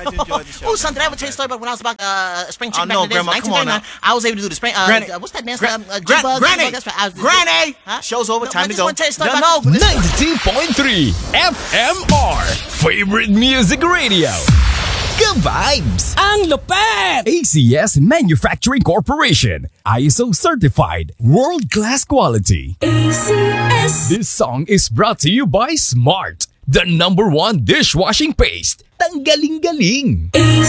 Oh, son, did I ever tell you a story about when I was about spring chicken back no, in the days? Grandma, come on 1939, I was able to do the spring. What's that dance? Granny! Granny! Show's over, time to go. 92.3 FMR Favorite Music Radio. Good vibes! Ang lupet! ACS Manufacturing Corporation. ISO certified. World-class quality. ACS. This song is brought to you by Smart, the #1 dishwashing paste. Tanggaling-galing. ACS.